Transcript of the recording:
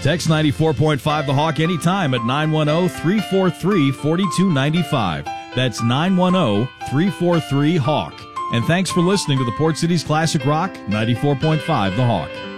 Text 94.5 The Hawk anytime at 910-343-4295. That's 910-343-HAWK. And thanks for listening to the Port City's Classic Rock, 94.5 The Hawk.